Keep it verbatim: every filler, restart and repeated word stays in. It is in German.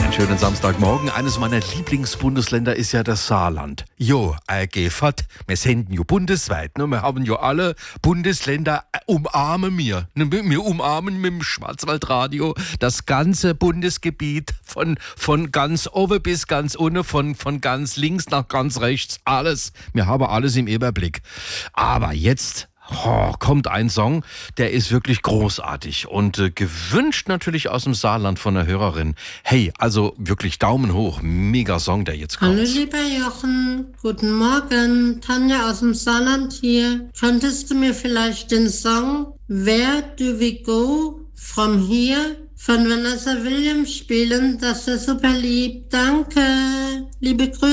Schönen Samstagmorgen. Eines meiner Lieblingsbundesländer ist ja das Saarland. Jo, äh, geh fort. Wir senden jo bundesweit. Ne? Wir haben jo alle Bundesländer äh, umarmen mir. Ne? Wir umarmen mit dem Schwarzwaldradio das ganze Bundesgebiet von, von ganz oben bis ganz unten, von, von ganz links nach ganz rechts. Alles. Wir haben alles im Überblick. Aber jetzt Oh, kommt ein Song, der ist wirklich großartig und äh, gewünscht natürlich aus dem Saarland von der Hörerin. Hey, also wirklich Daumen hoch, mega Song, der jetzt kommt. Hallo lieber Jochen, guten Morgen, Tanja aus dem Saarland hier. Könntest du mir vielleicht den Song Where Do We Go From Here von Vanessa Williams spielen? Das wäre super lieb, danke, liebe Grüße.